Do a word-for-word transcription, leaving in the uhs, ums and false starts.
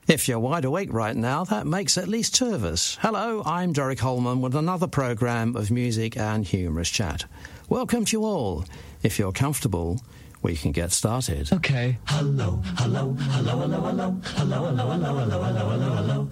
If you're wide awake right now, that makes at least two of us. Hello, I'm Derek Holman with another programme of music and humorous chat. Welcome to you all. If you're comfortable, we can get started. Okay. Hello, hello, hello, hello, hello, hello, hello, hello, hello, hello, hello, hello.